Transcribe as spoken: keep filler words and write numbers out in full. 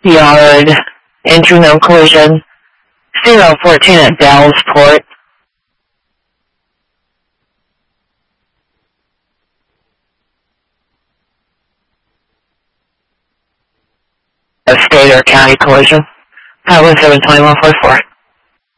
Yard, entry no collision, zero fourteen at Dallasport. A state or county collision, Highway seven twenty-one forty-four.